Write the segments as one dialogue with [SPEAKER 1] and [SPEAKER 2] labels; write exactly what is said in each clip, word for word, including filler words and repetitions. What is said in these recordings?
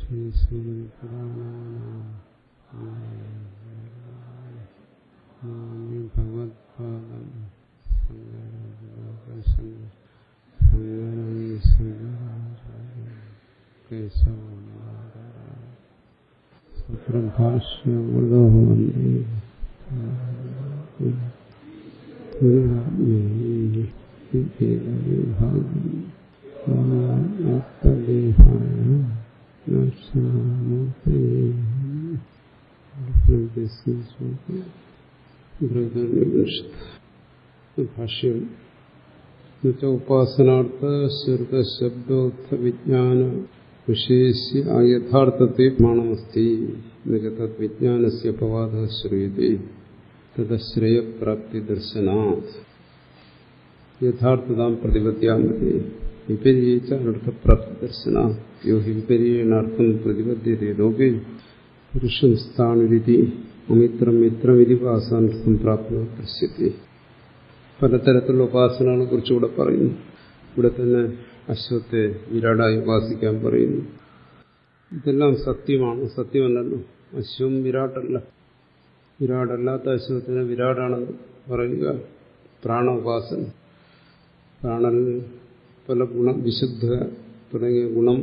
[SPEAKER 1] ഭഗവത്പാദം ഭാഷ്യം ഉപാസനാർത്ഥ ശ്രുത ശബ്ദോത്ഥ വിജ്ഞാന വിശേഷ്യ യഥാർത്ഥത്തെ പ്രമാണമസ്തി തദ് വിജ്ഞാനസ്യ അപവാദഃ ശ്രൂയതേ തദശ്രയപ്രാപ്തി ദർശനാത് യഥാർത്ഥതാം പ്രതിപദ്യാമതി വിപരീച്ച അനർത്ഥപ്രാപ്തി ദർശനാത് യോ ഹി വിപരീണാർത്ഥം പ്രതിപദ്യതേ ലോകേ പുരുഷം സ്ഥാണുരിതി അമിത്രം മിത്രമിതി ഉപാസനാർത്ഥം പ്രാപ്തോ ദൃശ്യത്തെ. പലതരത്തിലുള്ള ഉപാസനകളെ കുറിച്ചുകൂടെ പറയുന്നു. ഇവിടെ തന്നെ അശ്വത്തെ വിരാടായി ഉപാസിക്കാൻ പറയുന്നു. ഇതെല്ലാം സത്യമാണ്, സത്യമല്ലല്ലോ. അശ്വം വിരാട്ടല്ല. വിരാടല്ലാത്ത അശ്വത്തിനെ വിരാടാണെന്ന് പറയുക പ്രാണ ഉപാസന. പ്രാണനിൽ പല ഗുണം, വിശുദ്ധ തുടങ്ങിയ ഗുണം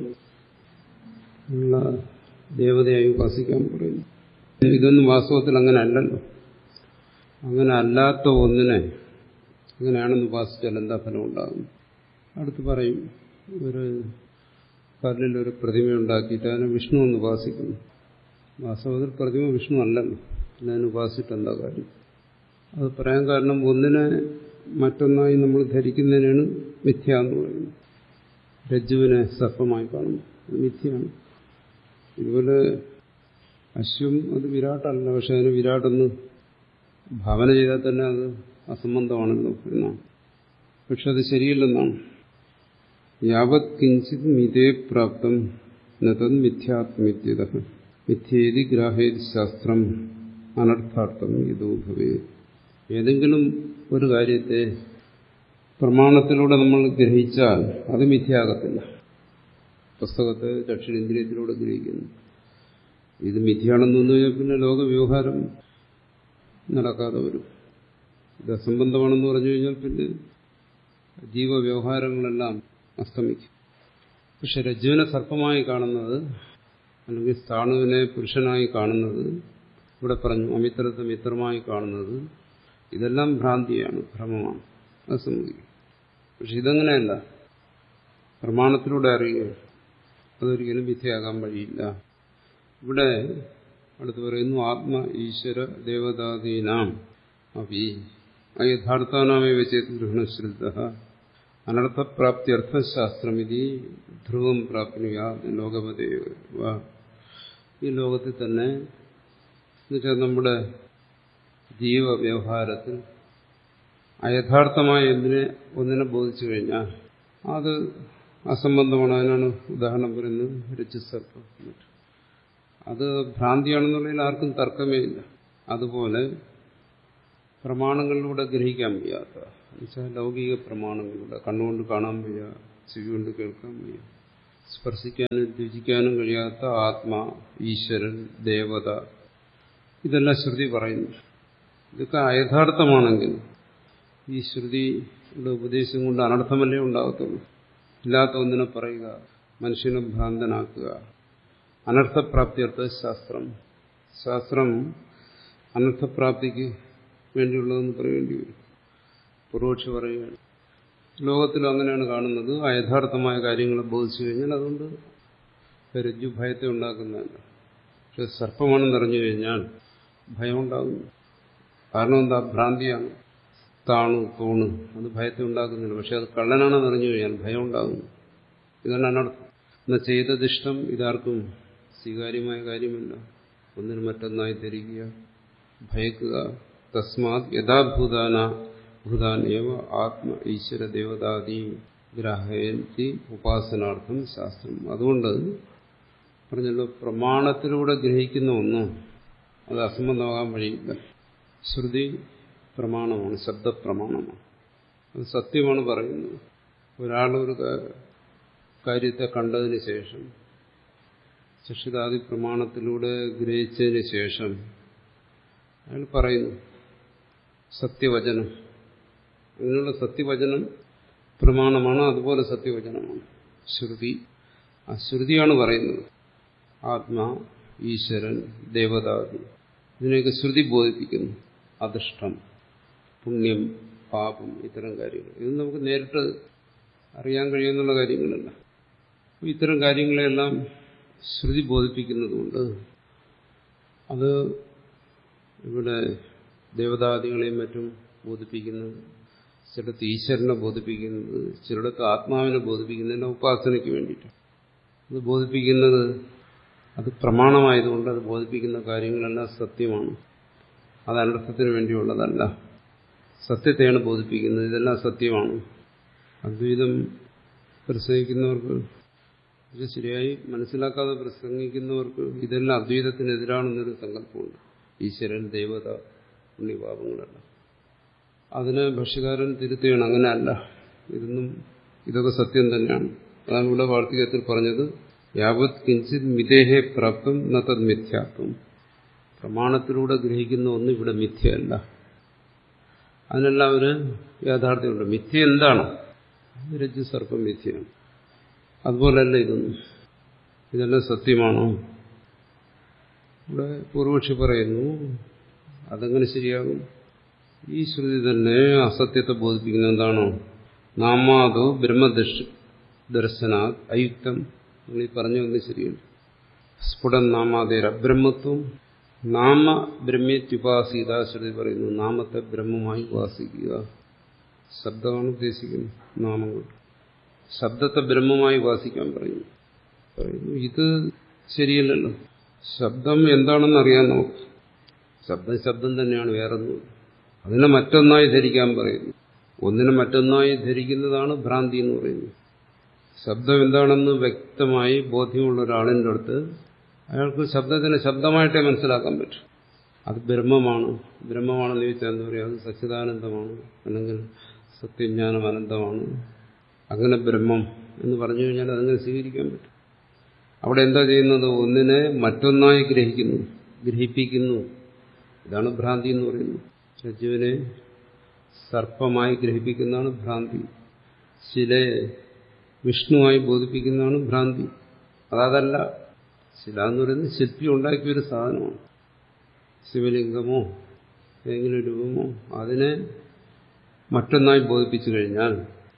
[SPEAKER 1] ഉള്ള ദേവതയായി ഉപാസിക്കാൻ പറയുന്നു. ഇതൊന്നും വാസ്തവത്തിൽ അങ്ങനെ അല്ലല്ലോ. അങ്ങനെ അല്ലാത്ത ഒന്നിനെ അങ്ങനെയാണെന്ന് ഉപാസിച്ചാൽ എന്താ ഫലം ഉണ്ടാകും? അടുത്ത് പറയും, ഒരു കല്ലിലൊരു പ്രതിമ ഉണ്ടാക്കിയിട്ട് അതിനെ വിഷ്ണു എന്ന് ഉപാസിക്കുന്നു. വാസ്തവത്തിൽ പ്രതിമ വിഷ്ണു അല്ലല്ലോ, പിന്നെ അതിന് ഉപാസിച്ചിട്ട് എന്താ കാര്യം? അത് പറയാൻ കാരണം ഒന്നിനെ മറ്റൊന്നായി നമ്മൾ ധരിക്കുന്നതിനാണ് മിഥ്യ എന്ന് പറയുന്നത്. രജ്ജുവിനെ സർപ്പമായി കാണുന്നു, അത് മിഥ്യയാണ്. ഇതുപോലെ അശ്വം അത് വിരാട്ടല്ല, പക്ഷെ അതിന് വിരാട്ടെന്ന് ഭാവന ചെയ്താൽ തന്നെ അത് അസംബന്ധമാണല്ലോ എന്നാണ്. പക്ഷെ അത് ശരിയല്ലെന്നാണ്. യാവത് കിഞ്ചിത് മിതേ പ്രാപ്തം നതത് മിഥ്യാത്മിത്യത മിഥ്യേതി ഗ്രാഹേതി ശാസ്ത്രം അനർത്ഥാർത്ഥം ഇതോ ഭവേ. ഏതെങ്കിലും ഒരു കാര്യത്തെ പ്രമാണത്തിലൂടെ നമ്മൾ ഗ്രഹിച്ചാൽ അത് മിഥ്യയാകത്തില്ല. പുസ്തകത്തെ ചക്ഷുരേന്ദ്രിയത്തിലൂടെ ഗ്രഹിക്കുന്നു, ഇത് മിഥ്യയാണെന്ന് വന്നു കഴിഞ്ഞാൽ പിന്നെ ലോകവ്യവഹാരം നടക്കാതെ വരും. ഇത് അസംബന്ധമാണെന്ന് പറഞ്ഞു കഴിഞ്ഞാൽ പിന്നെ ജീവവ്യവഹാരങ്ങളെല്ലാം അസ്തമിക്കും. പക്ഷെ രജ്ജുവിനെ സർപ്പമായി കാണുന്നത് അല്ലെങ്കിൽ സ്ഥാണുവിനെ പുരുഷനായി കാണുന്നത്, ഇവിടെ പറഞ്ഞു അമിത്രത്തെ മിത്രമായി കാണുന്നത്, ഇതെല്ലാം ഭ്രാന്തിയാണ്, ഭ്രമമാണ്, അത് സമ്മതിക്കും. പക്ഷെ ഇതങ്ങനെയല്ല, പ്രമാണത്തിലൂടെ അറിയുക, അതൊരിക്കലും മിഥ്യയാകാൻ വഴിയില്ല. ഇവിടെ അടുത്ത് പറയുന്നു ആത്മ ഈശ്വര ദേവതാദീനാം അപി യഥാർത്ഥാനാമേവ ചേത് ഗൃഹണശ്രദ്ധ അനർത്ഥപ്രാപ്തി അർത്ഥശാസ്ത്രമിതി ധ്രുവം പ്രാപ്നുയാ ലോകപദേവ. ഈ ലോകത്തിൽ തന്നെ എന്നുവെച്ചാൽ നമ്മുടെ ജീവവ്യവഹാരത്തിൽ അയഥാർത്ഥമായ എന്തിനെ ഒന്നിനെ ബോധിച്ചു കഴിഞ്ഞാൽ അത് അസംബന്ധമാണ്. അതിനാണ് ഉദാഹരണം പറയുന്നത് രജ്ജുസർപ്പം. അത് ഭ്രാന്തിയാണെന്നുള്ളതിൽ ആർക്കും തർക്കമേ ഇല്ല. അതുപോലെ പ്രമാണങ്ങളിലൂടെ ഗ്രഹിക്കാൻ വയ്യാത്ത, എന്നുവെച്ചാൽ ലൗകിക പ്രമാണങ്ങളിലൂടെ കണ്ണുകൊണ്ട് കാണാൻ വയ്യ, ചെവി കൊണ്ട് കേൾക്കാൻ വയ്യ, സ്പർശിക്കാനും രുചിക്കാനും കഴിയാത്ത ആത്മാ, ഈശ്വരൻ, ദേവത, ഇതെല്ലാം ശ്രുതി പറയുന്നു. ഇതൊക്കെ അയഥാർത്ഥമാണെങ്കിൽ ഈ ശ്രുതിയുടെ ഉപദേശം കൊണ്ട് അനർത്ഥമല്ലേ ഉണ്ടാകത്തുള്ളൂ. ഇല്ലാത്ത ഒന്നിനെ പറയുക, മനുഷ്യനെ ഭ്രാന്തനാക്കുക. അനർത്ഥപ്രാപ്തിയർത്ഥ ശാസ്ത്രം. ശാസ്ത്രം അനർത്ഥപ്രാപ്തിക്ക് വേണ്ടിയുള്ളതെന്ന് പറയേണ്ടി വരും. പൂർവക്ഷി പറയുകയാണ് ലോകത്തിലും അങ്ങനെയാണ് കാണുന്നത്. അയഥാർത്ഥമായ കാര്യങ്ങളെ ബോധിച്ചു കഴിഞ്ഞാൽ അതുകൊണ്ട് രജ്ജു ഭയത്തെ ഉണ്ടാക്കുന്നതല്ല. പക്ഷെ സർപ്പമാണെന്ന് അറിഞ്ഞു കഴിഞ്ഞാൽ ഭയം ഉണ്ടാകുന്നു. കാരണം എന്താ? ഭ്രാന്തിയാണ്. താണു തൂണ് അത് ഭയത്തെ ഉണ്ടാക്കുന്നില്ല. പക്ഷെ അത് കള്ളനാണെന്ന് അറിഞ്ഞു കഴിഞ്ഞാൽ ഭയം ഉണ്ടാകുന്നു. ഇതാണ് അനർത്ഥം. എന്നാൽ ചെയ്തതിഷ്ടം ഇതാർക്കും സ്വീകാര്യമായ കാര്യമല്ല. ഒന്നിന് മറ്റൊന്നായി ധരിക്കുക, ഭയക്കുക. തസ്മാത് യഥാഭൂതാന ഭൂതാനേവ ആത്മ ഈശ്വര ദേവതാദി ഗ്രാഹയന്തി ഉപാസനാർത്ഥം ശാസ്ത്രം. അതുകൊണ്ട് പറഞ്ഞല്ലോ, പ്രമാണത്തിലൂടെ ഗ്രഹിക്കുന്ന ഒന്നും അത് അസംബന്ധമാകാൻ വഴിയില്ല. ശ്രുതി പ്രമാണമാണ്, ശബ്ദപ്രമാണമാണ്, അത് സത്യമാണ് പറയുന്നത്. ഒരാളൊരു കാര്യത്തെ കണ്ടതിന് ശേഷം ചക്ഷുരാദി പ്രമാണത്തിലൂടെ ഗ്രഹിച്ചതിന് ശേഷം അയാൾ പറയുന്നു സത്യവചനം, അങ്ങനെയുള്ള സത്യവചനം പ്രമാണമാണ്, അതുപോലെ സത്യവചനമാണ് ശ്രുതി. ആ ശ്രുതിയാണ് പറയുന്നത് ആത്മാ, ഈശ്വരൻ, ദേവതാദി ഇതിനെയൊക്കെ ശ്രുതി ബോധിപ്പിക്കുന്നു. അദൃഷ്ടം, പുണ്യം, പാപം, ഇത്തരം കാര്യങ്ങൾ ഇത് നമുക്ക് നേരിട്ട് അറിയാൻ കഴിയുന്നുള്ള കാര്യങ്ങളല്ല. ഇത്തരം കാര്യങ്ങളെല്ലാം ശ്രുതി ബോധിപ്പിക്കുന്നതുകൊണ്ട് അത് ഇവിടെ ദേവതാദികളെയും മറ്റും ബോധിപ്പിക്കുന്നത്, ചിലടത്ത് ഈശ്വരനെ ബോധിപ്പിക്കുന്നത്, ചിലടത്ത് ആത്മാവിനെ ബോധിപ്പിക്കുന്നതിന് ഉപാസനയ്ക്ക് വേണ്ടിയിട്ട് അത് ബോധിപ്പിക്കുന്നത് അത് പ്രമാണമായതുകൊണ്ട് അത് ബോധിപ്പിക്കുന്ന കാര്യങ്ങളെല്ലാം സത്യമാണ്, അത് അനർത്ഥത്തിന് വേണ്ടിയുള്ളതല്ല, സത്യത്തെയാണ് ബോധിപ്പിക്കുന്നത്. ഇതെല്ലാം സത്യമാണ്. അദ്വൈതം പ്രസംഗിക്കുന്നവർക്ക് ഇത് ശരിയായി മനസ്സിലാക്കാതെ പ്രസംഗിക്കുന്നവർക്ക് ഇതെല്ലാം അദ്വൈതത്തിനെതിരാണെന്നൊരു സങ്കല്പമുണ്ട്. ഈശ്വരൻ, ദേവത, പുണ്യപാപങ്ങളല്ല. അതിന് ഭാഷ്യകാരൻ തിരുത്തുകയാണ്, അങ്ങനെയല്ല, ഇതൊന്നും ഇതൊക്കെ സത്യം തന്നെയാണ്. അതാണ് ഇവിടെ വാർത്തികത്തിൽ പറഞ്ഞത് യാവത് കിഞ്ചിത് മിഥേഹേ പ്രാപ്തം ന തദ് മിഥ്യാത്വം. പ്രമാണത്തിലൂടെ ഗ്രഹിക്കുന്ന ഒന്ന് ഇവിടെ മിഥ്യയല്ല. അതിനെല്ലാം ഒരു യാഥാർത്ഥ്യമുണ്ട്. മിഥ്യ എന്താണ്? രജ്ജു സർപ്പം മിഥ്യയാണ്. അതുപോലല്ല ഇതൊന്നും. ഇതെല്ലാം സത്യമാണോ? ഇവിടെ പൂർവക്ഷി പറയുന്നു അതെങ്ങനെ ശരിയാകും? ഈ ശ്രുതി തന്നെ അസത്യത്തെ ബോധിപ്പിക്കുന്ന എന്താണോ? നാമാദോ ബ്രഹ്മദർശ ദർശനാത് അയുക്തം. നിങ്ങൾ ഈ പറഞ്ഞു വന്ന് ശരിയുണ്ട്. സ്ഫുടം നാമാദേര അബ്രഹ്മത്വം നാമ ബ്രഹ്മേത്യുപാസീത. ശ്രുതി പറയുന്നു നാമത്തെ ബ്രഹ്മമായി ഉപാസിക്കുക. ശബ്ദമാണ് ഉദ്ദേശിക്കുന്നത്. നാമങ്ങൾ ശബ്ദത്തെ ബ്രഹ്മമായി ഉപാസിക്കാൻ പറയുന്നു. പറയുന്നു ഇത് ശരിയല്ലല്ലോ. ശബ്ദം എന്താണെന്ന് അറിയാൻ നോക്കും. ശബ്ദം ശബ്ദം തന്നെയാണ്, വേറൊന്നും. അതിനെ മറ്റൊന്നായി ധരിക്കാൻ പറയുന്നു. ഒന്നിനെ മറ്റൊന്നായി ധരിക്കുന്നതാണ് ഭ്രാന്തി എന്ന് പറയുന്നത്. ശബ്ദം എന്താണെന്ന് വ്യക്തമായി ബോധ്യമുള്ള ഒരാളിൻ്റെ അടുത്ത് അയാൾക്ക് ശബ്ദത്തിനെ ശബ്ദമായിട്ടേ മനസ്സിലാക്കാൻ പറ്റും. അത് ബ്രഹ്മമാണ്. ബ്രഹ്മമാണെന്ന് ചോദിച്ചാൽ എന്താ പറയുക? അത് സച്ചിദാനന്ദമാണ്, അല്ലെങ്കിൽ സത്യജ്ഞാനം അനന്തമാണ്. അങ്ങനെ ബ്രഹ്മം എന്ന് പറഞ്ഞു കഴിഞ്ഞാൽ അതങ്ങനെ സ്വീകരിക്കാൻ പറ്റും. അവിടെ എന്താ ചെയ്യുന്നത്? ഒന്നിനെ മറ്റൊന്നായി ഗ്രഹിക്കുന്നു, ഗ്രഹിപ്പിക്കുന്നു. ഇതാണ് ഭ്രാന്തി എന്ന് പറയുന്നത്. രജ്ജുവിനെ സർപ്പമായി ഗ്രഹിപ്പിക്കുന്നതാണ് ഭ്രാന്തി. ശിലയെ വിഷ്ണുവായി ബോധിപ്പിക്കുന്നതാണ് ഭ്രാന്തി. അതല്ല. ശില എന്ന് പറയുന്നത് ശില്പി ഉണ്ടാക്കിയൊരു സാധനമാണ്. ശിവലിംഗമോ ഏതെങ്കിലും രൂപമോ അതിനെ മറ്റൊന്നായി ബോധിപ്പിച്ചു കഴിഞ്ഞാൽ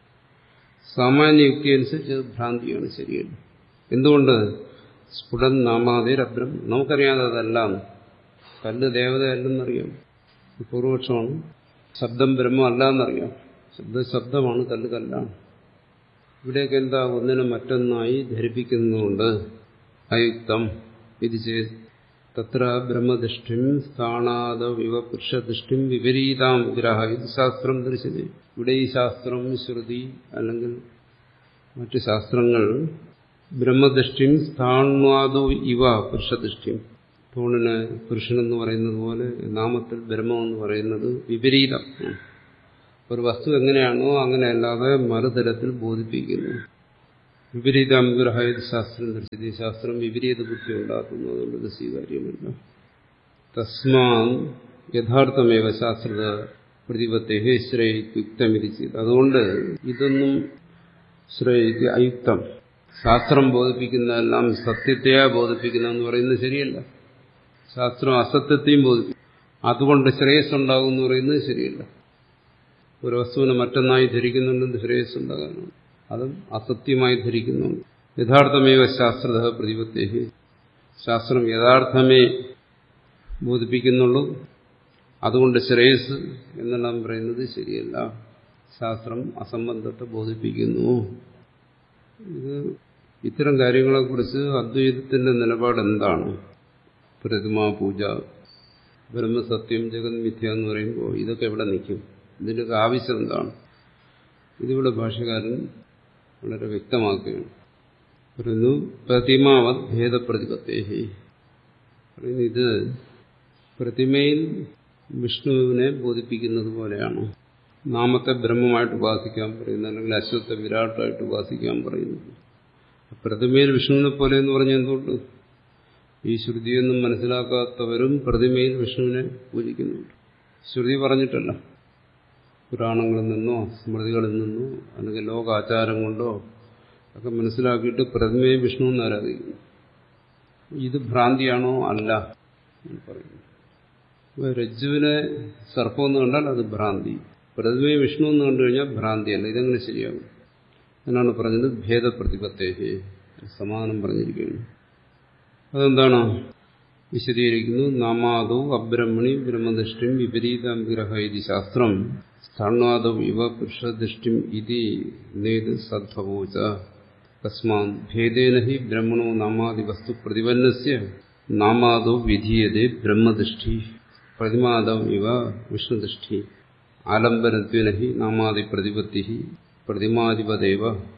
[SPEAKER 1] സാമാന്യ യുക്തി അനുസരിച്ച് അത് ഭ്രാന്തിയാണ്, ശരിയല്ല. എന്തുകൊണ്ട്? സ്ഫുടൻ നാമാതിരബ്രം. നമുക്കറിയാതെ അതല്ല. കല്ല് ദേവതയല്ലെന്നറിയാം, പൂർവപക്ഷമാണ്. ശബ്ദം ബ്രഹ്മം അല്ല എന്നറിയാം. ശബ്ദം ശബ്ദമാണ്, കല്ല് കല്ലാണ്. ഇവിടെയൊക്കെ എന്താ? ഒന്നിനെ മറ്റൊന്നായി ധരിപ്പിക്കുന്നതുകൊണ്ട് അയുക്തം ഇത് ചെയ്ത് തത്ര ബ്രഹ്മദൃഷ്ടിം സ്ഥാണാദ വിവ പുരുഷദൃഷ്ടിം വിപരീതാം ഗ്രഹ. ഇത് ശാസ്ത്രം ദർശിച്ചു. ഇവിടെ ഈ ശാസ്ത്രം, ശ്രുതി അല്ലെങ്കിൽ മറ്റു ശാസ്ത്രങ്ങൾ ബ്രഹ്മദൃഷ്ടിം സ്ഥാണാദോ ഇവ പുരുഷദൃഷ്ടിം. തൂണിന് പുരുഷനെന്ന് പറയുന്നത് പോലെ നാമത്തിൽ ബ്രഹ്മമെന്ന് പറയുന്നത് വിപരീതം. ഒരു വസ്തു എങ്ങനെയാണോ അങ്ങനെയല്ലാതെ മറുതരത്തിൽ ബോധിപ്പിക്കുന്നു. വിപരീതം ഗ്രഹയത് ശാസ്ത്രം ദർശിച്ചു. ശാസ്ത്രം വിപരീത ബുദ്ധി ഉണ്ടാക്കുന്നു. അതുകൊണ്ട് ഇത് സ്വീകാര്യമല്ല. തസ്മാൻ യഥാർത്ഥമേവ ശാസ്ത്രത പ്രതിപത്തേ ശ്രേയുക്തമിരിച്ചത്. അതുകൊണ്ട് ഇതൊന്നും ശ്രേയിക്ക് അയുക്തം. ശാസ്ത്രം ബോധിപ്പിക്കുന്നതെല്ലാം സത്യത്തെയാ ബോധിപ്പിക്കുന്നതെന്ന് പറയുന്നത് ശരിയല്ല. ശാസ്ത്രം അസത്യത്തെയും ബോധിപ്പിക്കും. അതുകൊണ്ട് ശ്രേയസ് ഉണ്ടാകും എന്ന് പറയുന്നത് ശരിയല്ല. ഒരു വസ്തുവിനെ മറ്റൊന്നായി ധരിക്കുന്നുണ്ടെന്ന് ശ്രേയസ് ഉണ്ടാകാനാണ്. അതും അസത്യമായി ധരിക്കുന്നുണ്ട്. യഥാർത്ഥമേവ ശാസ്ത്രത പ്രതിപത്തേ. ശാസ്ത്രം യഥാർത്ഥമേ ബോധിപ്പിക്കുന്നുള്ളൂ. അതുകൊണ്ട് ശ്രേയസ് എന്നെല്ലാം പറയുന്നത് ശരിയല്ല. ശാസ്ത്രം അസംബന്ധത്തെ ബോധിപ്പിക്കുന്നു. ഇത് ഇത്തരം കാര്യങ്ങളെക്കുറിച്ച് അദ്വൈതത്തിന്റെ നിലപാട് എന്താണ്? പ്രതിമാ പൂജ, ബ്രഹ്മസത്യം, ജഗത് മിഥ്യ എന്ന് പറയുമ്പോൾ ഇതൊക്കെ എവിടെ നിൽക്കും? ഇതിൻ്റെയൊക്കെ ആവശ്യം എന്താണ്? ഇതിവിടെ ഭാഷ്യകാരൻ വളരെ വ്യക്തമാക്കുകയാണ്. പറയുന്നു പ്രതിമാവത് ഭേദപ്രതിപത്തേഹി. പറയുന്നു ഇത് പ്രതിമയിൽ വിഷ്ണുവിനെ ബോധിപ്പിക്കുന്നത് പോലെയാണ്. നാമത്തെ ബ്രഹ്മമായിട്ട് ഉപാസിക്കാൻ പറയുന്നത്, അല്ലെങ്കിൽ അശ്വത്തെ വിരാട്ടായിട്ട് ഉപാസിക്കാൻ പറയുന്നത്. പ്രതിമയിൽ വിഷ്ണുവിനെ പോലെ എന്ന് പറഞ്ഞാൽ എന്തുകൊണ്ട്? ഈ ശ്രുതിയൊന്നും മനസ്സിലാക്കാത്തവരും പ്രതിമയിൽ വിഷ്ണുവിനെ പൂജിക്കുന്നുണ്ട്. ശ്രുതി പറഞ്ഞിട്ടല്ല, പുരാണങ്ങളിൽ നിന്നോ സ്മൃതികളിൽ നിന്നോ അല്ലെങ്കിൽ ലോകാചാരം കൊണ്ടോ ഒക്കെ മനസ്സിലാക്കിയിട്ട് പ്രതിമയെ വിഷ്ണു എന്ന് ആരാധിക്കുന്നു. ഇത് ഭ്രാന്തിയാണോ? അല്ല എന്ന് പറയുന്നു. രജ്ജുവിനെ സർപ്പം എന്ന് കണ്ടാൽ അത് ഭ്രാന്തി, പ്രതിമയെ വിഷ്ണു എന്ന് കണ്ടു കഴിഞ്ഞാൽ ഭ്രാന്തിയല്ല. ഇതെങ്ങനെ ശരിയാകും? എന്നാണ് പറഞ്ഞത് ഭേദപ്രതിപത്തേഹി, സമാധാനം പറഞ്ഞിരിക്കുകയാണ്. അതെന്താണ് വിശദീകരിക്കുന്നു? നാമാദോ അബ്രഹ്മണി ബ്രഹ്മദൃഷ്ടിം വിപരീതം വിഗ്രഹ ഇതി ശാസ്ത്രം സ്ഥാണ്വാദോ ഇവ പുരുഷദൃഷ്ടിം ഇതി നേത് സദ്ഭവോച തസ്മാൻ ഭേദേന ഹി ബ്രഹ്മണോ നാമാദി വസ്തു പ്രതിപന്നസ്യ നാമാദോ വിധീയതേ ബ്രഹ്മദൃഷ്ടി പ്രതിമാദം ഇവ വിഷ്ണുദൃഷ്ടി ആലംബനത്വേന ഹി നാമാദി പ്രതിപത്തി പ്രതിമാധിപദേവ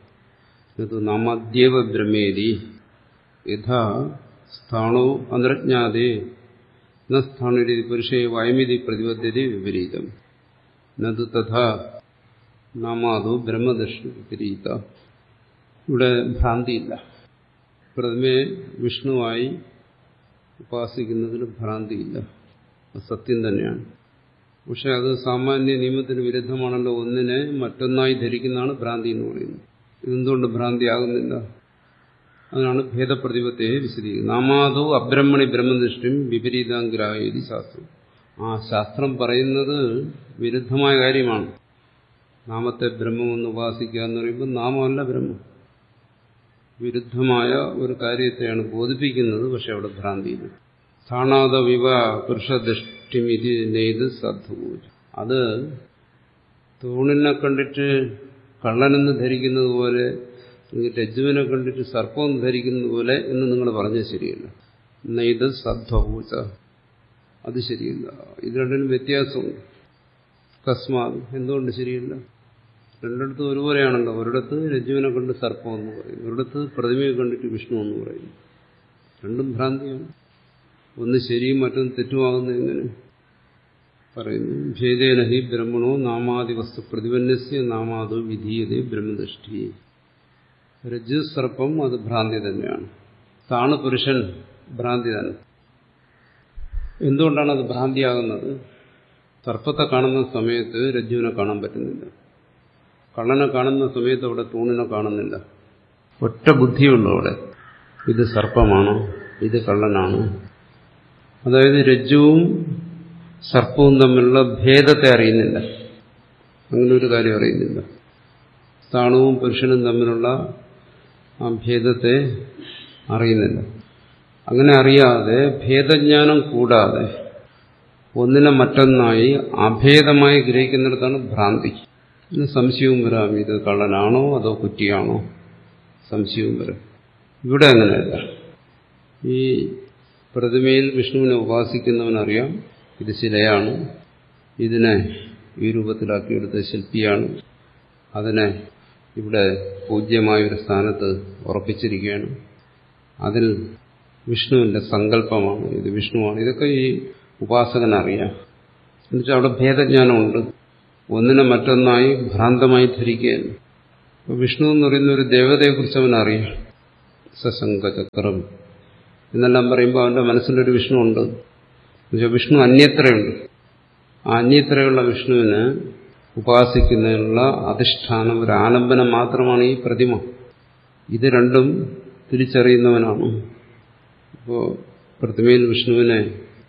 [SPEAKER 1] നാമാദ്യേവ ബ്രഹ്മേതി യഥാ സ്ഥാണോ അന്തർജ്ഞാതേ ന സ്ഥാണുരി പുരുഷേ വയമിതി പ്രതിപദ്ധ്യതി വിപരീതം നതു തഥാ നാമാദോ ബ്രഹ്മദൃഷ്ടി വിപരീത. ഇവിടെ ഭ്രാന്തിയില്ല. പ്രതിമയെ വിഷ്ണുവായി ഉപാസിക്കുന്നതിൽ ഭ്രാന്തിയില്ല, സത്യം തന്നെയാണ്. പക്ഷെ അത് സാമാന്യ നിയമത്തിന് വിരുദ്ധമാണല്ലോ. ഒന്നിനെ മറ്റൊന്നായി ധരിക്കുന്നതാണ് ഭ്രാന്തി എന്ന് പറയുന്നത്. ഇതെന്തുകൊണ്ട് ഭ്രാന്തിയാകുന്നില്ല? അതിനാണ് ഭേദപ്രതിപത്തെ വിശദീകരിക്കുന്നത്. നാമാദോ അബ്രഹ്മണി ബ്രഹ്മദൃഷ്ടിയും വിപരീതാംഗ്രാഹി ശാസ്ത്രം. ആ ശാസ്ത്രം പറയുന്നത് വിരുദ്ധമായ കാര്യമാണ്. നാമത്തെ ബ്രഹ്മമെന്ന് ഉപാസിക്കുക എന്ന് പറയുമ്പോൾ നാമമല്ല ബ്രഹ്മം, വിരുദ്ധമായ ഒരു കാര്യത്തെയാണ് ബോധിപ്പിക്കുന്നത്. പക്ഷെ അവിടെ ഭ്രാന്തിയില്ല. സ്ഥാണാദ വിവ പുരുഷദൃഷ്ടിമിതി നെയ്ത് സദ്ഭൂജ. അത് തൂണിനെ കണ്ടിട്ട് കള്ളനെന്ന് ധരിക്കുന്നത് പോലെ, രജ്ജുവിനെ കണ്ടിട്ട് സർപ്പം ധരിക്കുന്നത് പോലെ എന്ന് നിങ്ങൾ പറഞ്ഞത് ശരിയല്ല. നെയ്ത് സദ്ഭൂജ, അത് ശരിയല്ല. ഇത് രണ്ടിനും വ്യത്യാസമുണ്ട്. കസ്മാത്, എന്തുകൊണ്ട് ശരിയല്ല? രണ്ടിടത്തും ഒരുപോലെയാണല്ലോ. ഒരിടത്ത് രജ്ജുവിനെ കണ്ട് സർപ്പം എന്ന് പറയുന്നു, ഒരിടത്ത് പ്രതിമയെ കണ്ടിട്ട് വിഷ്ണു എന്ന് പറയുന്നു. രണ്ടും ഭ്രാന്തിയാണ്. ഒന്ന് ശരിയും മറ്റൊന്ന് തെറ്റുമാകുന്ന എങ്ങനെ പറയുന്നു? ഭേദേന ഹി ബ്രഹ്മണോ നാമാദി വസ്തു പ്രതിപന്നസ്യ നാമാദോ വിധീയതേ ബ്രഹ്മദൃഷ്ടി. രജ്ജു സർപ്പം അത് ഭ്രാന്തി തന്നെയാണ്. താണ് പുരുഷൻ ഭ്രാന്തി തന്നെ. എന്തുകൊണ്ടാണ് അത് ഭ്രാന്തിയാകുന്നത്? സർപ്പത്തെ കാണുന്ന സമയത്ത് രജ്ജുവിനെ കാണാൻ പറ്റുന്നില്ല. കള്ളനെ കാണുന്ന സമയത്ത് അവിടെ തൂണിനെ കാണുന്നില്ല. ഒറ്റ ബുദ്ധിയുള്ളൂ അവിടെ. ഇത് സർപ്പമാണോ, ഇത് കള്ളനാണോ? അതായത് രജ്ജുവും സർപ്പവും തമ്മിലുള്ള ഭേദത്തെ അറിയുന്നില്ല. അങ്ങനെ ഒരു കാര്യം അറിയുന്നില്ല. സ്ഥാണുവും പുരുഷനും തമ്മിലുള്ള ആ ഭേദത്തെ അറിയുന്നില്ല. അങ്ങനെ അറിയാതെ, ഭേദജ്ഞാനം കൂടാതെ ഒന്നിനെ മറ്റൊന്നായി അഭേദമായി ഗ്രഹിക്കുന്നിടത്താണ് ഭ്രാന്തി. പിന്നെ സംശയവും വരാം, ഇത് കള്ളനാണോ അതോ കുറ്റിയാണോ, സംശയവും വരാം. ഇവിടെ അങ്ങനെയല്ല. ഈ പ്രതിമയിൽ വിഷ്ണുവിനെ ഉപാസിക്കുന്നവനറിയാം ഇത് ശിലയാണ്, ഇതിനെ ഈ രൂപത്തിലാക്കിയെടുത്ത ശില്പിയാണ്, അതിനെ ഇവിടെ പൂജ്യമായൊരു സ്ഥാനത്ത് ഉറപ്പിച്ചിരിക്കുകയാണ്, അതിൽ വിഷ്ണുവിന്റെ സങ്കല്പമാണ്, ഇത് വിഷ്ണുവാണ്. ഇതൊക്കെ ഈ ഉപാസകനറിയാം. എന്നുവെച്ചാൽ അവിടെ ഭേദജ്ഞാനമുണ്ട്. ഒന്നിനെ മറ്റൊന്നായി ഭ്രാന്തമായി ധരിക്കുകയാണ്. വിഷ്ണു എന്ന് പറയുന്ന ഒരു ദേവതയെക്കുറിച്ച് അവനറിയാം. സശങ്കചക്രം എന്നെല്ലാം പറയുമ്പോൾ അവന്റെ മനസ്സിലൊരു വിഷ്ണു ഉണ്ട്. എന്നുവെച്ചാൽ വിഷ്ണു അന്യത്രയുണ്ട്. ആ അന്യത്രയുള്ള വിഷ്ണുവിന് ഉപാസിക്കുന്നതിനുള്ള അധിഷ്ഠാനം, ഒരു ആലംബനം മാത്രമാണ് ഈ പ്രതിമ. ഇത് രണ്ടും തിരിച്ചറിയുന്നവനാണ്. ഇപ്പോൾ പ്രതിമയിൽ വിഷ്ണുവിനെ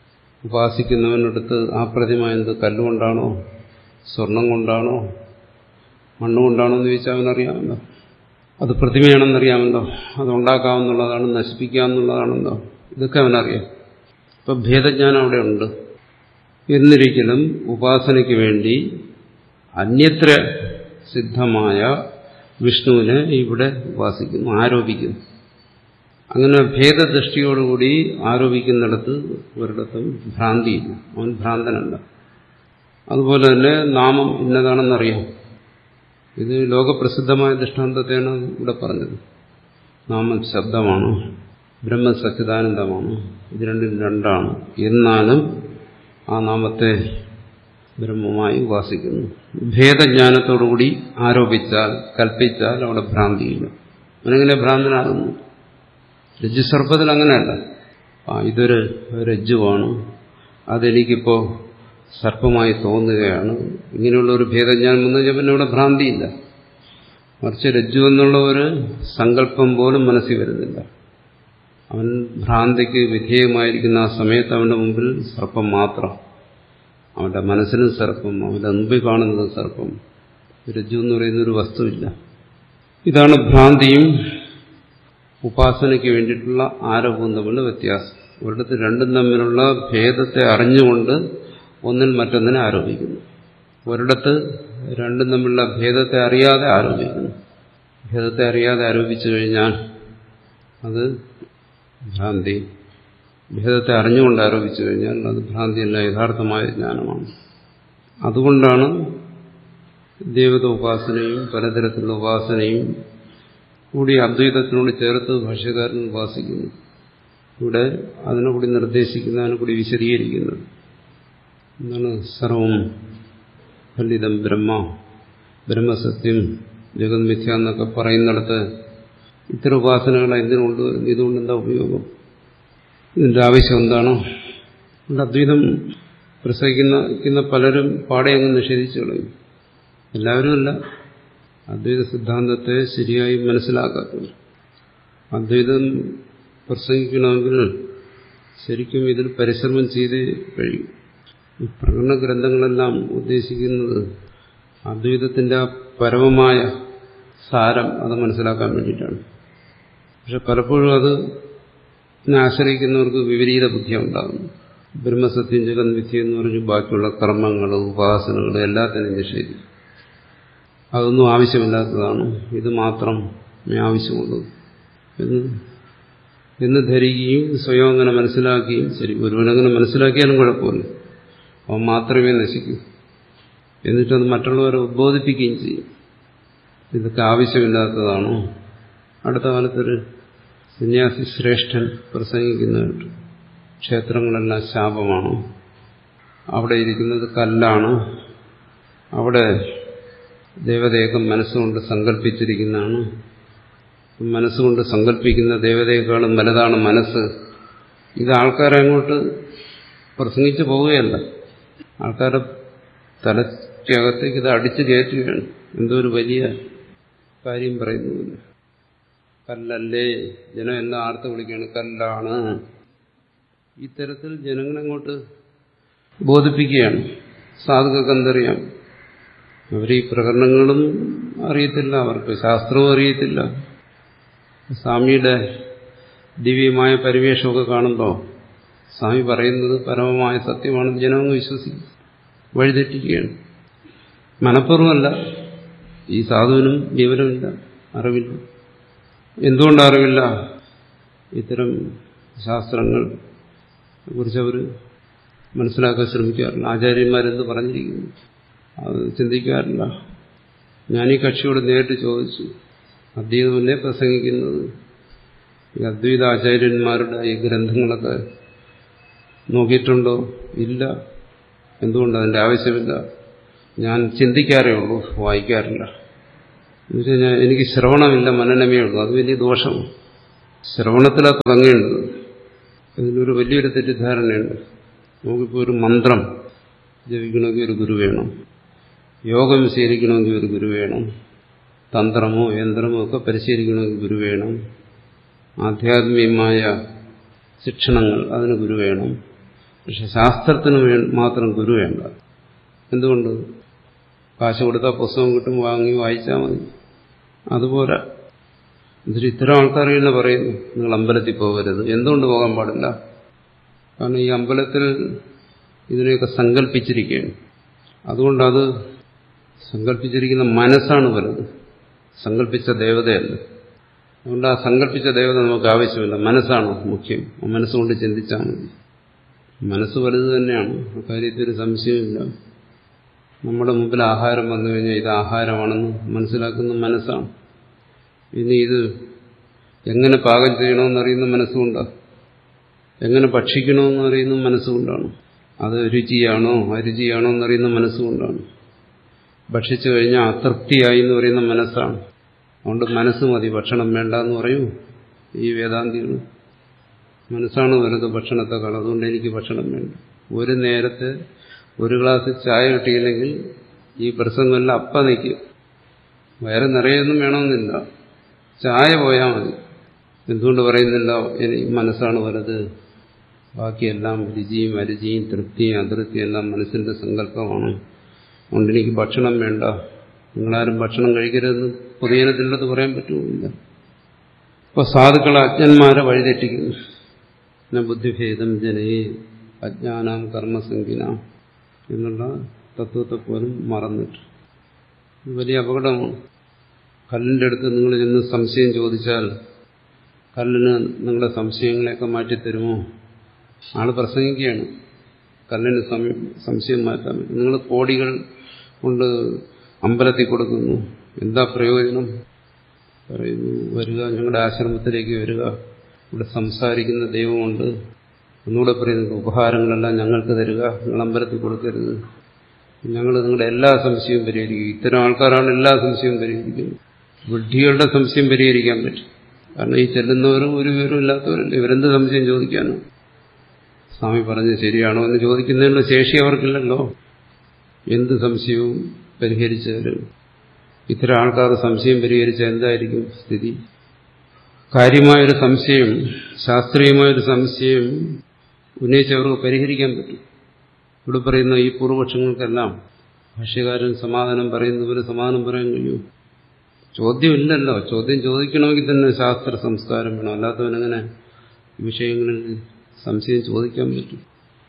[SPEAKER 1] ഉപാസിക്കുന്നവനടുത്ത് ആ പ്രതിമ എന്ത് കല്ലുകൊണ്ടാണോ സ്വർണം കൊണ്ടാണോ മണ്ണുകൊണ്ടാണോ എന്ന് ചോദിച്ചാൽ അവനറിയാമല്ലോ. അത് പ്രതിമയാണെന്നറിയാമല്ലോ. അതുണ്ടാക്കാവുന്നതാണ്, നശിപ്പിക്കാവുന്നതാണല്ലോ. ഇതൊക്കെ അവനറിയാം. ഇപ്പം ഭേദജ്ഞാനം അവിടെ ഉണ്ട്. എന്നിരിക്കലും ഉപാസനയ്ക്ക് വേണ്ടി അന്യത്ര സിദ്ധമായ വിഷ്ണുവിനെ ഇവിടെ ഉപാസിക്കുന്നു, ആരോപിക്കുന്നു. അങ്ങനെ ഭേദദൃഷ്ടിയോടുകൂടി ആരോപിക്കുന്നിടത്ത് ഒരിടത്തും ഭ്രാന്തിയില്ല. അവൻ ഭ്രാന്തനല്ല. അതുപോലെ തന്നെ നാമം ഇന്നതാണെന്നറിയാം. ഇത് ലോകപ്രസിദ്ധമായ ദൃഷ്ടാന്തത്തെയാണ് ഇവിടെ പറഞ്ഞത്. നാമം ശബ്ദമാണ്, ബ്രഹ്മ സച്ചിദാനന്ദമാണ്, ഇത് രണ്ടും രണ്ടാണ്. എന്നാലും ആ നാമത്തെ ബ്രഹ്മമായി ഉപാസിക്കുന്നു. ഭേദജ്ഞാനത്തോടുകൂടി ആരോപിച്ചാൽ, കൽപ്പിച്ചാൽ അവിടെ ഭ്രാന്തിയില്ല. അവനെങ്ങനെ ഭ്രാന്തനാകുന്നു? രജ്ജുസർപ്പത്തിൽ അങ്ങനെയല്ല. ആ ഇതൊരു രജ്ജുവാണ്, അതെനിക്കിപ്പോൾ സർപ്പമായി തോന്നുകയാണ്, ഇങ്ങനെയുള്ള ഒരു ഭേദജ്ഞാനം വന്നു കഴിഞ്ഞാൽ പിന്നെ ഇവിടെ ഭ്രാന്തിയില്ല. മറിച്ച് രജ്ജു എന്നുള്ള ഒരു സങ്കല്പം പോലും മനസ്സിൽ വരുന്നില്ല. അവൻ ഭ്രാന്തിക്ക് വിധേയമായിരിക്കുന്ന ആ സമയത്ത് അവന്റെ മുമ്പിൽ സർപ്പം മാത്രം. അവന്റെ മനസ്സിനും സർപ്പം, അവന്റെ മുമ്പിൽ കാണുന്നത് സർപ്പം. രജ്ജു എന്ന് പറയുന്ന ഒരു വസ്തുവില്ല. ഇതാണ് ഭ്രാന്തിയും ഉപാസനയ്ക്ക് വേണ്ടിയിട്ടുള്ള ആരോപവും തമ്മിലുള്ള വ്യത്യാസം. ഒരിടത്ത് രണ്ടും തമ്മിലുള്ള ഭേദത്തെ അറിഞ്ഞുകൊണ്ട് ഒന്നിൽ മറ്റൊന്നിനെ ആരോപിക്കുന്നു. ഒരിടത്ത് രണ്ടും തമ്മിലുള്ള ഭേദത്തെ അറിയാതെ ആരോപിക്കുന്നു. ഭേദത്തെ അറിയാതെ ആരോപിച്ചു കഴിഞ്ഞാൽ അത് ഭ്രാന്തി. ഭേദത്തെ അറിഞ്ഞുകൊണ്ട് ആരോപിച്ചു കഴിഞ്ഞാൽ അത് ഭ്രാന്തിയല്ല, യഥാർത്ഥമായ ജ്ഞാനമാണ്. അതുകൊണ്ടാണ് ദേവത ഉപാസനയും പലതരത്തിലുള്ള ഉപാസനയും കൂടി അദ്വൈതത്തിനോട് ചേർത്ത് ഭാഷ്യകാരൻ ഉപാസിക്കുന്നു. ഇവിടെ അതിനെ കൂടി നിർദ്ദേശിക്കുന്ന, അതിനെ കൂടി വിശദീകരിക്കുന്നത് എന്താണ്? സർവം ഫലിതം ബ്രഹ്മ, ബ്രഹ്മസത്യം, ജഗത് മിഥ്യ എന്നൊക്കെ പറയുന്നിടത്ത് ഇത്തരം ഉപാസനകൾ എന്തിനുണ്ട്, ഇതുകൊണ്ട് എന്താ ഇതിന്റെ ആവശ്യം എന്താണ്? അദ്വൈതം പ്രസംഗിക്കുന്ന പലരും പാടെ അങ്ങ് നിഷേധിച്ചു കളയും. എല്ലാവരുമല്ല, അദ്വൈത സിദ്ധാന്തത്തെ ശരിയായി മനസ്സിലാക്കാത്തത്. അദ്വൈതം പ്രസംഗിക്കണമെങ്കിൽ ശരിക്കും ഇതിൽ പരിശ്രമം ചെയ്ത് കഴിയും. ഈ പ്രകടന ഗ്രന്ഥങ്ങളെല്ലാം ഉദ്ദേശിക്കുന്നത് അദ്വൈതത്തിന്റെ ആ പരമമായ സാരം അത് മനസ്സിലാക്കാൻ വേണ്ടിയിട്ടാണ്. പക്ഷെ പലപ്പോഴും അത് ആശ്രയിക്കുന്നവർക്ക് വിപരീത ബുദ്ധി ഉണ്ടാകുന്നു. ബ്രഹ്മസത്യം ജഗത് മിഥ്യ എന്ന് പറഞ്ഞ് ബാക്കിയുള്ള കർമ്മങ്ങൾ, ഉപാസനകൾ എല്ലാത്തിനും നിഷേധിക്കും. അതൊന്നും ആവശ്യമില്ലാത്തതാണ്, ഇത് മാത്രമേ ആവശ്യമുള്ളൂ എന്ന് എന്ന് ധരിക്കുകയും സ്വയം അങ്ങനെ മനസ്സിലാക്കുകയും, ശരി ഒരുവനങ്ങനെ മനസ്സിലാക്കിയാലും കുഴപ്പമില്ല, അവൻ മാത്രമേ നശിക്കൂ, എന്നിട്ടത് മറ്റുള്ളവരെ ഉദ്ബോധിപ്പിക്കുകയും ചെയ്യും. ഇതൊക്കെ ആവശ്യമില്ലാത്തതാണോ? അടുത്ത കാലത്തൊരു സന്യാസി ശ്രേഷ്ഠൻ പ്രസംഗിക്കുന്നതായിട്ട് ക്ഷേത്രങ്ങളെല്ലാം ശാപമാണ്, അവിടെ ഇരിക്കുന്നത് കല്ലാണ്, അവിടെ ദേവതയൊക്കെ മനസ്സുകൊണ്ട് സങ്കല്പിച്ചിരിക്കുന്നതാണ്, മനസ്സുകൊണ്ട് സങ്കല്പിക്കുന്ന ദേവതയെക്കാളും വലുതാണ് മനസ്സ്. ഇത് ആൾക്കാരെ അങ്ങോട്ട് പ്രസംഗിച്ചു പോവുകയല്ല, ആൾക്കാരുടെ തലയ്ക്കകത്തേക്ക് ഇത് അടിച്ചു കയറ്റുകയാണ്. എന്തോ ഒരു വലിയ കാര്യം പറയുന്നുമില്ല. കല്ലല്ലേ, ജനം എല്ലാം ആർത്ത് വിളിക്കുകയാണ്, കല്ലാണ്. ഇത്തരത്തിൽ ജനങ്ങളെങ്ങോട്ട് ബോധിപ്പിക്കുകയാണ്. സാധുക്കൾക്ക് എന്തറിയാം? അവർ ഈ പ്രകരണങ്ങളും അറിയത്തില്ല, അവർക്ക് ശാസ്ത്രവും അറിയത്തില്ല. സ്വാമിയുടെ ദിവ്യമായ പരിവേഷമൊക്കെ കാണുമ്പോൾ സ്വാമി പറയുന്നത് പരമമായ സത്യമാണെന്ന് ജനങ്ങൾ വിശ്വസിക്കും, വഴിതെറ്റിക്കുകയാണ്. മനഃപൂർവ്വമല്ല, ഈ സാധുവിനും വിവരമില്ല, അറിവില്ല. എന്തുകൊണ്ട് അറിവില്ല? ഇത്തരം ശാസ്ത്രങ്ങൾ കുറിച്ചവർ മനസ്സിലാക്കാൻ ശ്രമിക്കാറില്ല. ആചാര്യന്മാരെന്ത് പറഞ്ഞിരിക്കുന്നു അത് ചിന്തിക്കാറില്ല. ഞാൻ ഈ കക്ഷിയോട് നേരിട്ട് ചോദിച്ചു, അദ്വൈതമല്ലേ പ്രസംഗിക്കുന്നത്, ഈ അദ്വൈത ആചാര്യന്മാരുടെ ഈ ഗ്രന്ഥങ്ങളൊക്കെ നോക്കിയിട്ടുണ്ടോ? ഇല്ല. എന്തുകൊണ്ട്? അതിൻ്റെ ആവശ്യമില്ല. ഞാൻ ചിന്തിക്കാറേ ഉള്ളൂ, വായിക്കാറില്ല. എന്നുവെച്ചാൽ ഞാൻ എനിക്ക് ശ്രവണമില്ല, മനനമേ ഉള്ളൂ. അത് വലിയ ദോഷമാണ്. ശ്രവണത്തിലാണ് തുടങ്ങേണ്ടത്. ഇതിനൊരു വലിയൊരു തെറ്റിദ്ധാരണയുണ്ട്. നമുക്കിപ്പോൾ ഒരു മന്ത്രം ജപിക്കണമെങ്കിൽ ഒരു ഗുരു വേണം, യോഗം ശീലിക്കണമെങ്കിൽ ഒരു ഗുരു വേണം, തന്ത്രമോ യന്ത്രമോ ഒക്കെ പരിശീലിക്കണമെങ്കിൽ ഗുരു വേണം, ആധ്യാത്മികമായ ശിക്ഷണങ്ങൾ അതിന് ഗുരു വേണം. പക്ഷെ ശാസ്ത്രത്തിന് വേ മാത്രം ഗുരു വേണ്ട. എന്തുകൊണ്ട്? കാശ് കൊടുത്താൽ പുസ്തകം കിട്ടും, വാങ്ങി വായിച്ചാൽ മതി. അതുപോലെ എന്നിട്ട് ഇത്തരം ആൾക്കാർ തന്നെ പറയുന്നു, നിങ്ങൾ അമ്പലത്തിൽ പോകരുത്. എന്തുകൊണ്ട് പോകാൻ പാടില്ല? കാരണം ഈ അമ്പലത്തിൽ ഇതിനെയൊക്കെ സങ്കല്പിച്ചിരിക്കുകയാണ്. അതുകൊണ്ടത് സങ്കല്പിച്ചിരിക്കുന്ന മനസ്സാണ് വലുത്, സങ്കല്പിച്ച ദേവതയല്ല. അതുകൊണ്ട് ആ സങ്കല്പിച്ച ദേവത നമുക്ക് ആവശ്യമില്ല, മനസ്സാണ് മുഖ്യം. മനസ്സുകൊണ്ട് ചിന്തിച്ചാൽ മതി. മനസ്സ് വലുത് തന്നെയാണ്, കാര്യത്തിൽ സംശയമില്ല. നമ്മുടെ മുമ്പിൽ ആഹാരം വന്നു കഴിഞ്ഞാൽ ഇത് ആഹാരമാണെന്ന് മനസ്സിലാക്കുന്ന മനസ്സാണ്. ഇനി ഇത് എങ്ങനെ പാകം ചെയ്യണമെന്നറിയുന്ന മനസ്സുകൊണ്ടാണ്, എങ്ങനെ ഭക്ഷിക്കണമെന്ന് അറിയുന്ന മനസ്സുകൊണ്ടാണ്, അത് രുചിയാണോ അരുചിയാണോ എന്നറിയുന്ന മനസ്സുകൊണ്ടാണ്, ഭക്ഷിച്ചു കഴിഞ്ഞാൽ അതൃപ്തിയായി എന്ന് പറയുന്ന മനസ്സാണ്. അതുകൊണ്ട് മനസ്സ് മതി, ഭക്ഷണം വേണ്ട എന്ന് പറയൂ ഈ വേദാന്തികൾ. മനസ്സാണ് വരുന്നത് ഭക്ഷണത്തെക്കാൾ. അതുകൊണ്ട് എനിക്ക് ഭക്ഷണം വേണ്ട. ഒരു നേരത്തെ ഒരു ഗ്ലാസ് ചായ കിട്ടിയില്ലെങ്കിൽ ഈ പ്രസംഗമെല്ലാം അപ്പം നിൽക്കും. വേറെ നിറയൊന്നും വേണമെന്നില്ല, ചായ പോയാൽ മതി. എന്തുകൊണ്ട് പറയുന്നില്ല? ഇനി മനസ്സാണ് വലുത്, ബാക്കിയെല്ലാം രുചിയും അരുചിയും തൃപ്തിയും അതൃപ്തിയും എല്ലാം മനസ്സിന്റെ സങ്കല്പമാണ്. അതുകൊണ്ട് എനിക്ക് ഭക്ഷണം വേണ്ട, നിങ്ങളാരും ഭക്ഷണം കഴിക്കരുതെന്ന് പൊതുജനത്തിനടുത്ത് പറയാൻ പറ്റുമില്ല. അപ്പോൾ സാധുക്കളെ അജ്ഞന്മാരെ വഴിതെറ്റിക്കുന്നു. ബുദ്ധിഭേദം ജനയെ അജ്ഞാനാം കർമ്മസംഖ്യന എന്നുള്ള തത്വത്തെ പോലും മറന്നിട്ട് വലിയ അപകടമാണ്. കല്ലിൻ്റെ അടുത്ത് നിങ്ങൾ ചെന്ന് സംശയം ചോദിച്ചാൽ കല്ലിന് നിങ്ങളുടെ സംശയങ്ങളെയൊക്കെ മാറ്റിത്തരുമോ? ആൾ പ്രസംഗിക്കുകയാണ്, കല്ലിന് സംശയം മാറ്റാൻ പറ്റും. നിങ്ങൾ കോടികൾ കൊണ്ട് അമ്പലത്തിൽ കൊടുക്കുന്നു, എന്താ പ്രയോജനം? പറയുന്നു, വരിക, ഞങ്ങളുടെ ആശ്രമത്തിലേക്ക് വരിക, ഇവിടെ സംസാരിക്കുന്ന ദൈവമുണ്ട്. ഒന്നുകൂടെ പറയുന്നത്, ഉപഹാരങ്ങളെല്ലാം ഞങ്ങൾക്ക് തരിക, നിങ്ങൾ അമ്പലത്തിൽ കൊടുക്കരുത്, ഞങ്ങൾ നിങ്ങളുടെ എല്ലാ സംശയവും പരിഹരിക്കും. ഇത്തരം ആൾക്കാരാണ് എല്ലാ സംശയവും പരിഹരിക്കുന്നത്. വിഡ്ഢികളുടെ സംശയം പരിഹരിക്കാൻ പറ്റും. കാരണം ഈ ചെല്ലുന്നവരും ഒരു വിവരവും ഇല്ലാത്തവരല്ല, ഇവരെന്ത് സംശയം ചോദിക്കാനോ? സ്വാമി പറഞ്ഞത് ശരിയാണോ എന്ന് ചോദിക്കുന്നതിനുള്ള ശേഷി അവർക്കില്ലല്ലോ. എന്ത് സംശയവും പരിഹരിച്ചു തരും. ഇത്തരം ആൾക്കാർ സംശയം പരിഹരിച്ച എന്തായിരിക്കും സ്ഥിതി? കാര്യമായൊരു സംശയം, ശാസ്ത്രീയമായൊരു സംശയം ഉന്നയിച്ചവർക്ക് പരിഹരിക്കാൻ പറ്റും. ഇവിടെ പറയുന്ന ഈ പൂർവപക്ഷങ്ങൾക്കെല്ലാം ഭാഷ്യകാരൻ സമാധാനം പറയുന്നവര് സമാധാനം പറയാൻ കഴിയും. ചോദ്യമില്ലല്ലോ. ചോദ്യം ചോദിക്കണമെങ്കിൽ തന്നെ ശാസ്ത്ര സംസ്കാരം വേണം, അല്ലാത്തവനെങ്ങനെ ഈ വിഷയങ്ങളിൽ സംശയം ചോദിക്കാൻ പറ്റും?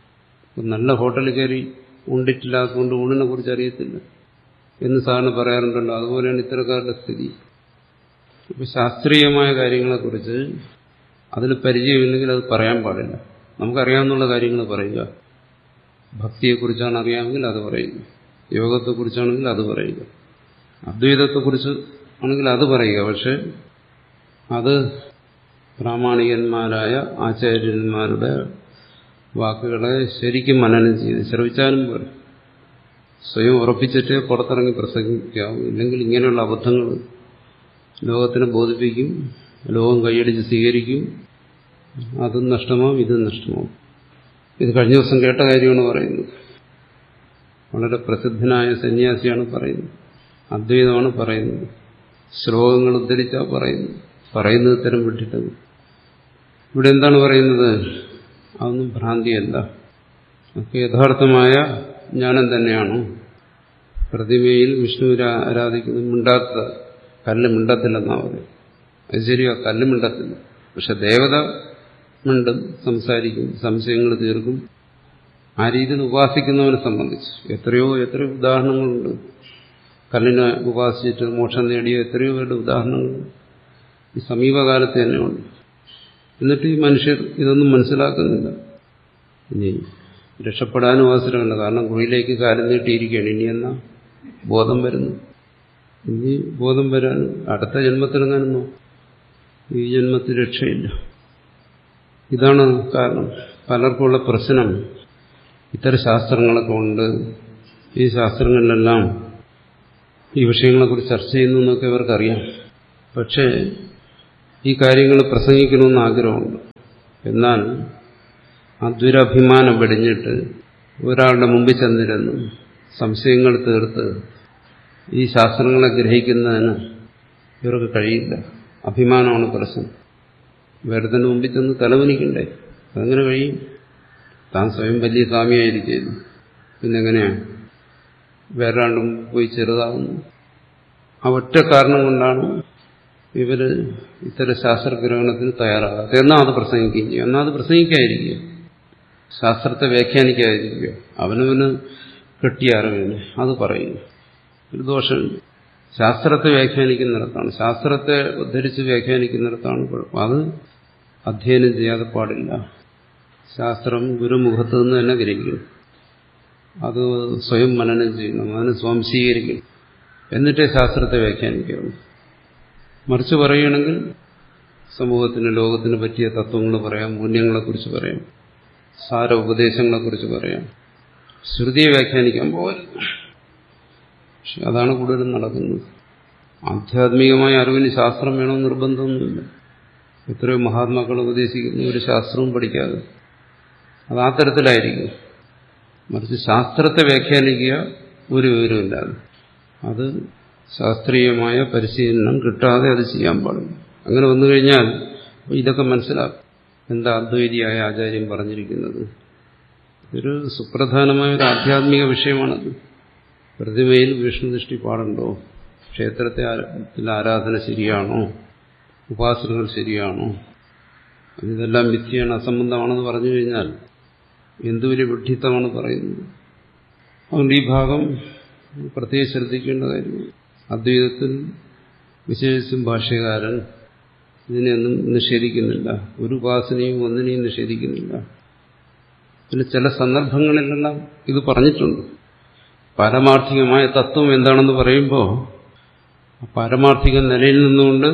[SPEAKER 1] നല്ല ഹോട്ടലിൽ കയറി ഉണ്ടിട്ടില്ലാത്തതുകൊണ്ട് ഊണിനെ കുറിച്ച് അറിയത്തില്ല എന്ന് സാറിന് പറയാറുണ്ടല്ലോ. അതുപോലെയാണ് ഇത്തരക്കാരുടെ സ്ഥിതി. ഇപ്പൊ ശാസ്ത്രീയമായ കാര്യങ്ങളെക്കുറിച്ച് അതിൽ പരിചയമില്ലെങ്കിൽ അത് പറയാൻ പാടില്ല. നമുക്കറിയാവുന്ന കാര്യങ്ങൾ പറയുക. ഭക്തിയെക്കുറിച്ചാണ് അറിയാമെങ്കിൽ അത് പറയുക, യോഗത്തെക്കുറിച്ചാണെങ്കിൽ അത് പറയുക, അദ്വൈതത്തെക്കുറിച്ച് ആണെങ്കിൽ അത് പറയുക. പക്ഷെ അത് പ്രാമാണികന്മാരായ ആചാര്യന്മാരുടെ വാക്കുകളെ ശരിക്കും മനനം ചെയ്ത് ശ്രവിച്ചാലും പോലെ സ്വയം ഉറപ്പിച്ചിട്ട് പുറത്തിറങ്ങി പ്രസംഗിക്കാവും. ഇല്ലെങ്കിൽ ഇങ്ങനെയുള്ള അബദ്ധങ്ങൾ ലോകത്തിനെ ബോധിപ്പിക്കും, ലോകം കൈയടിച്ച് സ്വീകരിക്കും. അതും നഷ്ടമാവും, ഇതും നഷ്ടമാവും. ഇത് കഴിഞ്ഞ ദിവസം കേട്ട കാര്യമാണ് പറയുന്നത്. വളരെ പ്രസിദ്ധനായ സന്യാസിയാണ് പറയുന്നത്, അദ്വൈതമാണ് പറയുന്നത്, ശ്ലോകങ്ങൾ ഉദ്ധരിച്ചാൽ പറയുന്നു, പറയുന്നത് തരം വിട്ടിട്ടത്. ഇവിടെ എന്താണ് പറയുന്നത്? അതൊന്നും ഭ്രാന്തിയല്ല, ഒക്കെ യഥാർത്ഥമായ ജ്ഞാനം തന്നെയാണ്. പ്രതിമയിൽ വിഷ്ണുവിനെ ആരാധിക്കുന്നത് മിണ്ടാത്ത കല്ല് മിണ്ടത്തില്ലെന്നാണ് പറയുന്നത്. അത് ശരിയാ, കല്ല് മിണ്ടത്തില്ല. പക്ഷെ ദേവത മിണ്ടും, സംസാരിക്കും, സംശയങ്ങൾ തീർക്കും. ആ രീതിയിൽ ഉപാസിക്കുന്നവനെ സംബന്ധിച്ച് എത്രയോ എത്രയോ ഉദാഹരണങ്ങളുണ്ട്. കല്ലിനെ ഉപാസിച്ചിട്ട് മോക്ഷം നേടിയ എത്രയോ പേരുടെ ഉദാഹരണങ്ങൾ ഈ സമീപകാലത്ത് തന്നെയുണ്ട്. എന്നിട്ട് ഈ മനുഷ്യർ ഇതൊന്നും മനസ്സിലാക്കുന്നില്ല. ഇനി രക്ഷപ്പെടാനും അവസരമില്ല. കാരണം കുഴിയിലേക്ക് കാലം നീട്ടിയിരിക്കുകയാണ്. ഇനി എന്നാ ബോധം വരുന്നു? ഇനി ബോധം വരാൻ അടുത്ത ജന്മത്തിലെങ്ങാനോ, ഈ ജന്മത്തിൽ രക്ഷയില്ല. ഇതാണ് കാരണം. പലർക്കുള്ള പ്രശ്നം ഇത്തരം ശാസ്ത്രങ്ങളൊക്കെ ഉണ്ട്. ഈ ശാസ്ത്രങ്ങളിലെല്ലാം ഈ വിഷയങ്ങളെക്കുറിച്ച് ചർച്ച ചെയ്യുന്നു എന്നൊക്കെ ഇവർക്കറിയാം. പക്ഷേ ഈ കാര്യങ്ങൾ പ്രസംഗിക്കണമെന്ന് ആഗ്രഹമുണ്ട്. എന്നാൽ ആ ദുരഭിമാനം വെടിഞ്ഞിട്ട് ഒരാളുടെ മുമ്പിൽ ചെന്നിരുന്നു സംശയങ്ങൾ തീർത്ത് ഈ ശാസ്ത്രങ്ങളെ ഗ്രഹിക്കുന്നതിന് ഇവർക്ക് കഴിയില്ല. അഭിമാനമാണ് പ്രശ്നം. വേറെ മുമ്പിൽ ചെന്ന് തലവനിക്കണ്ടേ? അതെങ്ങനെ കഴിയും? താൻ സ്വയം വലിയ സ്വാമിയായിരിക്കുന്നു, പിന്നെങ്ങനെയാണ് വേറാണ്ടും പോയി ചെറുതാവുന്നു? ആ ഒറ്റ കാരണം കൊണ്ടാണ് ഇവര് ഇത്തരം ശാസ്ത്രഗ്രഹണത്തിന് തയ്യാറാകാത്ത. എന്നാൽ അത് പ്രസംഗിക്കുകയും ചെയ്യും. എന്നാൽ അത് പ്രസംഗിക്കാതിരിക്കുക, ശാസ്ത്രത്തെ വ്യാഖ്യാനിക്കാതിരിക്കുക, അവനവന് കിട്ടിയ അറിവിന് അത് പറയുന്നു. ഒരു ദോഷമില്ല. ശാസ്ത്രത്തെ വ്യാഖ്യാനിക്കുന്നിടത്താണ്, ശാസ്ത്രത്തെ ഉദ്ധരിച്ച് വ്യാഖ്യാനിക്കുന്നിടത്താണ് കുഴപ്പം. അത് അധ്യയനം ചെയ്യാതെ പാടില്ല. ശാസ്ത്രം ഗുരുമുഖത്ത് നിന്ന് തന്നെ ഗ്രഹിക്കണം. അത് സ്വയം മനനം ചെയ്യണം, അതിന് സ്വാംശീകരിക്കണം. എന്നിട്ടേ ശാസ്ത്രത്തെ വ്യാഖ്യാനിക്കാവൂ. മറിച്ച് പറയുകയാണെങ്കിൽ സമൂഹത്തിന് ലോകത്തിന് പറ്റിയ തത്വങ്ങൾ പറയാം, മൂല്യങ്ങളെക്കുറിച്ച് പറയാം, സാര ഉപദേശങ്ങളെക്കുറിച്ച് പറയാം. ശ്രുതിയെ വ്യാഖ്യാനിക്കാൻ പോകരുത്. പക്ഷെ അതാണ് കൂടുതലും നടക്കുന്നത്. ആധ്യാത്മികമായ അറിവിന് ശാസ്ത്രം വേണമെന്ന് നിർബന്ധമൊന്നുമില്ല. എത്രയോ മഹാത്മാക്കൾ ഉപദേശിക്കുന്നു ഒരു ശാസ്ത്രവും പഠിക്കാതെ. അത് ആ തരത്തിലായിരിക്കും. മറിച്ച് ശാസ്ത്രത്തെ വ്യാഖ്യാനിക്കുക ഒരു വിവരമില്ലാതെ, അത് ശാസ്ത്രീയമായ പരിശീലനം കിട്ടാതെ അത് ചെയ്യാൻ പാടില്ല. അങ്ങനെ വന്നു കഴിഞ്ഞാൽ ഇതൊക്കെ മനസ്സിലാക്കും. എന്താ അദ്വൈതിയായ ആചാര്യം പറഞ്ഞിരിക്കുന്നത്? ഇതൊരു സുപ്രധാനമായ ഒരു ആധ്യാത്മിക വിഷയമാണത്. പ്രതിമയിൽ വിഷ്ണുദൃഷ്ടി പാടുണ്ടോ? ക്ഷേത്രത്തെ ആരാധന ശരിയാണോ? ഉപാസനകൾ ശരിയാണോ? ഇതെല്ലാം മിഥ്യയാണ്, അസംബന്ധമാണെന്ന് പറഞ്ഞു കഴിഞ്ഞാൽ എന്തു വലിയ വിഡ്ഢിത്തമാണ് പറയുന്നത്. അതുകൊണ്ട് ഈ ഭാഗം പ്രത്യേകം ശ്രദ്ധിക്കേണ്ട കാര്യമാണ്. അദ്വൈതത്തിൽ വിശേഷിച്ചും ഭാഷ്യകാരൻ ഇതിനെയൊന്നും നിഷേധിക്കുന്നില്ല. ഒരു ഉപാസനയും ഒന്നിനെയും നിഷേധിക്കുന്നില്ല. പിന്നെ ചില സന്ദർഭങ്ങളിലെല്ലാം ഇത് പറഞ്ഞിട്ടുണ്ട്. പാരമാർത്ഥികമായ തത്വം എന്താണെന്ന് പറയുമ്പോൾ പാരമാർത്ഥിക നിലയിൽ നിന്നുകൊണ്ട്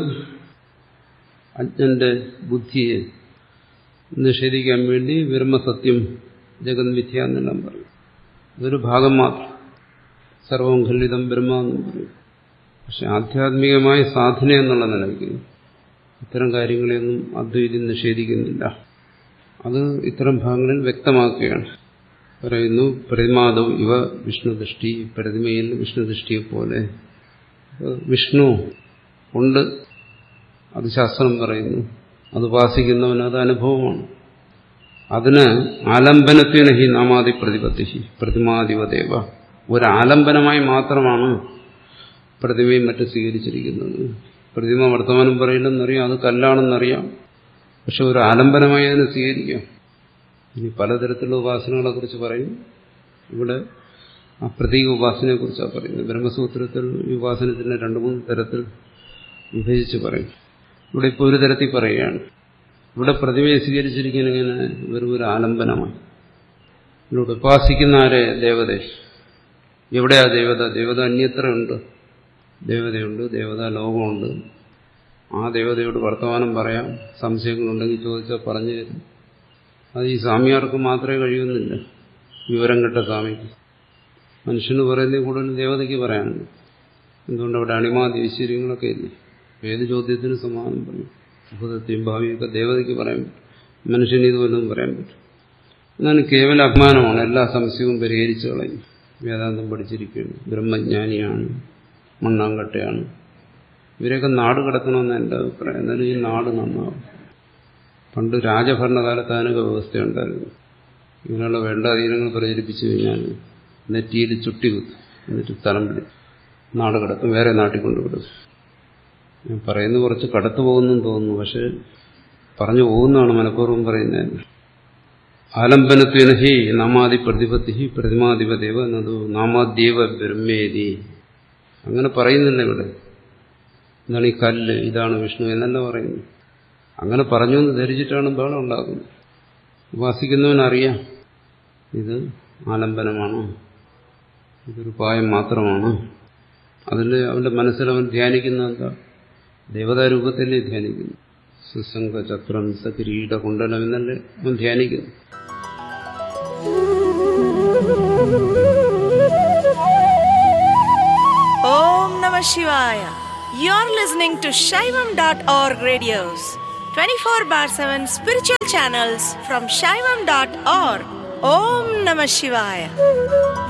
[SPEAKER 1] അജ്ഞന്റെ ബുദ്ധിയെ നിഷേധിക്കാൻ വേണ്ടി ബ്രഹ്മസത്യം ജഗത് മിഥ്യ എന്നെല്ലാം പറയും. ഇതൊരു ഭാഗം മാത്രം. സർവം ഖണ്ഡിതം ബ്രഹ്മ എന്നും പറയും. പക്ഷെ ആധ്യാത്മികമായ സാധന എന്നുള്ള നിലയ്ക്ക് ഇത്തരം കാര്യങ്ങളെയൊന്നും അദ്വൈതം നിഷേധിക്കുന്നില്ല. അത് ഇത്തരം ഭാഗങ്ങളിൽ വ്യക്തമാക്കുകയാണ്. പറയുന്നു പ്രതിമാദവ് ഇവ വിഷ്ണുദൃഷ്ടി, പ്രതിമയിൽ വിഷ്ണുദൃഷ്ടിയെ പോലെ. വിഷ്ണു ഉണ്ട്, അത് ശാസ്ത്രം പറയുന്നു. അത് ഉപാസിക്കുന്നവന് അത് അനുഭവമാണ്. അതിന് ആലംബനത്തിന് ഹി നാമാദി പ്രതിപത്തി പ്രതിമാദിവദേവ, ഒരാലംബനമായി മാത്രമാണ് പ്രതിമയും മറ്റും സ്വീകരിച്ചിരിക്കുന്നത്. പ്രതിമ വർത്തമാനം പറയില്ലെന്നറിയാം, അത് കല്ലാണെന്നറിയാം. പക്ഷെ ഒരു ആലംബനമായി അതിനെ സ്വീകരിക്കാം. ഇനി പലതരത്തിലുള്ള ഉപാസനകളെ കുറിച്ച് പറയും. ഇവിടെ ആ പ്രതീക ഉപാസനയെ കുറിച്ചാണ് പറയുന്നത്. ബ്രഹ്മസൂത്രത്തിൽ ഈ ഉപാസനത്തിന് രണ്ടു മൂന്ന് തരത്തിൽ വിഭജിച്ച് പറയും. ഇവിടെ ഇപ്പോൾ ഒരു തരത്തിൽ പറയുകയാണ്. ഇവിടെ പ്രതിമയെ സ്വീകരിച്ചിരിക്കുന്ന ഇങ്ങനെ വെറും ഒരു ആലംബനമായി. ഇവിടെ ഉപാസിക്കുന്ന ആരെ? ദേവത. എവിടെയാ ദേവത? ദേവത അന്യത്ര ഉണ്ട്. ദേവതയുണ്ട്, ദേവതാ ലോകമുണ്ട്. ആ ദേവതയോട് വർത്തമാനം പറയാം. സംശയങ്ങളുണ്ടെങ്കിൽ ചോദിച്ചാൽ പറഞ്ഞു തരും. അത് ഈ സ്വാമിയാർക്ക് മാത്രമേ കഴിയുന്നില്ല. വിവരം കെട്ട സ്വാമിക്ക്. മനുഷ്യന് പറയുന്നത് കൂടുതൽ ദേവതയ്ക്ക് പറയാനുണ്ട്. എന്തുകൊണ്ട് അവിടെ അണിമാതി ഐശ്വര്യങ്ങളൊക്കെ ഇല്ലേ? ഏത് ചോദ്യത്തിനും സമാധാനം പറയും. ഭൂതത്തെയും ഭാവിയൊക്കെ ദേവതയ്ക്ക് പറയാൻ പറ്റും. മനുഷ്യന് ഇതുപോലും പറയാൻ പറ്റും. എന്നാണ് കേവല അഭിമാനമാണ്. എല്ലാ സംശയവും പരിഹരിച്ചു കളയും. വേദാന്തം പഠിച്ചിരിക്കുകയാണ്, ബ്രഹ്മജ്ഞാനിയാണ്, മണ്ണാങ്കട്ടയാണ്. ഇവരെയൊക്കെ നാട് കടത്തണമെന്ന് എൻ്റെ അഭിപ്രായം. എന്നാലും ഈ നാട് നന്നാവും. പണ്ട് രാജഭരണകാലത്ത് അതിനൊക്കെ വ്യവസ്ഥയുണ്ടായിരുന്നു. ഇങ്ങനെയുള്ള വേണ്ടാധീനങ്ങൾ പ്രചരിപ്പിച്ചു കഴിഞ്ഞാൽ നെറ്റിയിൽ ചുട്ടി കുത്തും, എന്നിട്ട് സ്ഥലം പിടി നാട് കടത്തും, വേറെ നാട്ടിൽ കൊണ്ടുവിടും. ഞാൻ പറയുന്നത് കുറച്ച് കടത്തു പോകുന്നു തോന്നുന്നു, പക്ഷെ പറഞ്ഞു പോകുന്നതാണ് മനഃപൂർവ്വം പറയുന്നത്. ആലംബനത്വേന ഹി നാമാദി പ്രതിപത്തി പ്രതിമാധിപദേവ എന്നതു നാമാദ്യേവ ബ്രഹ്മേതി. അങ്ങനെ പറയുന്നില്ല ഇവിടെ. എന്താണ് ഈ കല്ല്, ഇതാണ് വിഷ്ണു എന്നല്ല പറയുന്നു. അങ്ങനെ പറഞ്ഞു എന്ന് ധരിച്ചിട്ടാണ് ബഹളം ഉണ്ടാക്കുന്നത്. ഉപാസിക്കുന്നവനറിയാം ഇത് ആലംബനമാണ്, ഇതൊരു ഉപായം മാത്രമാണ്. അതിൽ അവന്റെ മനസ്സിൽ അവൻ ധ്യാനിക്കുന്ന എന്താ? ദേവതാരൂപത്തിലേ ധ്യാനിക്കുന്നു. സുസംഗ ചക്രം സകിരീട കുണ്ടലം എന്നല്ലേ അവൻ ധ്യാനിക്കുന്നു.
[SPEAKER 2] Om Namah Shivaya. You're listening to Shaivam dot org radios, twenty-four bar seven spiritual channels from Shaivam dot org. Om Namah Shivaya.